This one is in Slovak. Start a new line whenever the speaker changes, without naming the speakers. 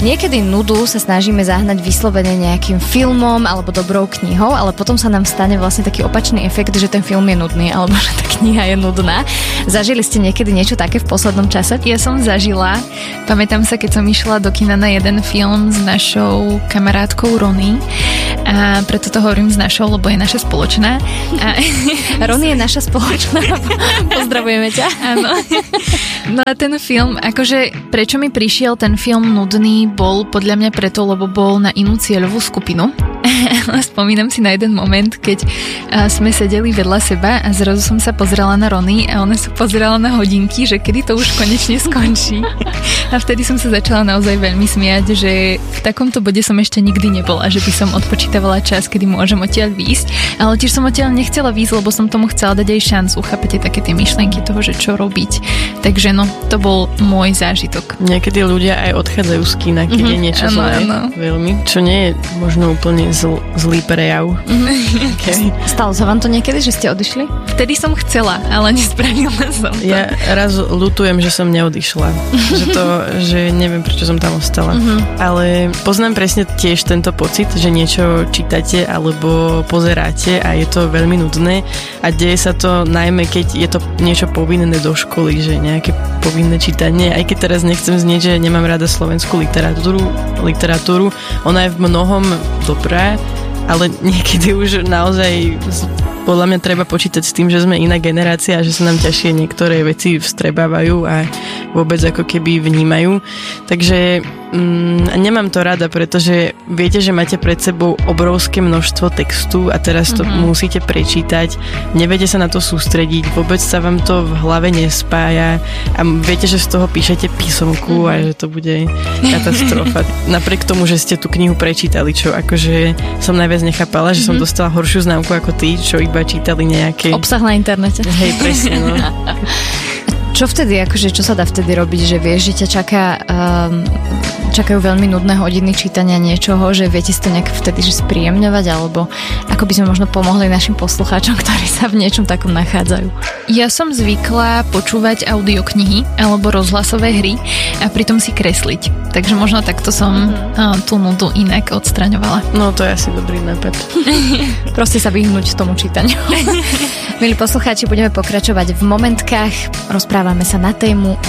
Niekedy nudu sa snažíme zahnať vyslovene nejakým filmom alebo dobrou knihou, ale potom sa nám stane vlastne taký opačný efekt, že ten film je nudný alebo že tá kniha je nudná. Zažili ste niekedy niečo také v poslednom čase?
Ja som zažila. Pamätám sa, keď som išla do kina na jeden film s našou kamarátkou Rony. A preto to hovorím s našou, lebo je naša spoločná.
Rony je naša spoločná. Pozdravujeme ťa.
Áno. No a ten film, akože prečo mi prišiel ten film nudný, bol podľa mňa preto, lebo bol na inú cieľovú skupinu. Spomínam si na jeden moment, keď sme sedeli vedľa seba a zrazu som sa pozrela na Rony a ona sa pozerala na hodinky, že kedy to už konečne skončí. A vtedy som sa začala naozaj veľmi smiať, že v takomto bode som ešte nikdy nebola, že by som odpočítavala čas, kedy môžem odtiaľ výjsť, ale tiež som odtiaľ nechcela výjsť, lebo som tomu chcela dať aj šancu, chápete, také tie myšlienky toho, že čo robiť. Takže no, to bol môj zážitok.
Niekedy ľudia aj odchádzajú z kina, keď je niečo zlé, veľmi, čo nie je možno úplne zlý prejav.
Okay. Stalo sa vám to niekedy, že ste odišli?
Vtedy som chcela, ale nespravila som to.
Ja raz ľutujem, že som neodišla. že neviem, prečo som tam ostala. Ale poznám presne tiež tento pocit, že niečo čítate alebo pozeráte a je to veľmi nudné a deje sa to najmä, keď je to niečo povinné do školy, že nejaké povinné čítanie, aj keď teraz nechcem znieť, že nemám rada slovenskú literatúru. Ona je v mnohom dobrá, ale niekedy už naozaj podľa mňa treba počítať s tým, že sme iná generácia a že sa nám ťažšie niektoré veci vstrebávajú a vôbec ako keby vnímajú. Takže nemám to rada, pretože viete, že máte pred sebou obrovské množstvo textu a teraz to musíte prečítať, neviete sa na to sústrediť, vôbec sa vám to v hlave nespája a viete, že z toho píšete písomku a že to bude katastrofa. Napriek tomu, že ste tú knihu prečítali, čo akože som najviac nechápala, že som dostala horšiu známku ako tí, čo iba čítali nejaké
obsah na internete.
Hej, presne, no.
Čo vtedy, akože čo sa dá vtedy robiť, že vieš, že ťa čakajú veľmi nudné hodiny čítania niečoho, že viete si to nejak vtedy že spríjemňovať, alebo ako by sme možno pomohli našim poslucháčom, ktorí sa v niečom takom nachádzajú?
Ja som zvykla počúvať audioknihy alebo rozhlasové hry a pritom si kresliť. Takže možno takto som tú nudu inak odstraňovala.
No to je asi dobrý nápad.
Proste sa vyhnúť tomu čítaniu. Milí poslucháči, budeme pokračovať v momentkách. Rozprávame sa na tému